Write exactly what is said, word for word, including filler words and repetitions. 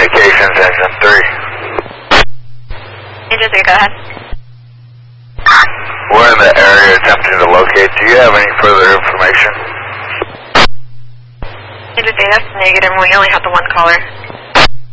communications, engine three. Engine three, go ahead. We're in the area attempting to locate. Do you have any further information? Engine three, that's negative. We only have the one caller.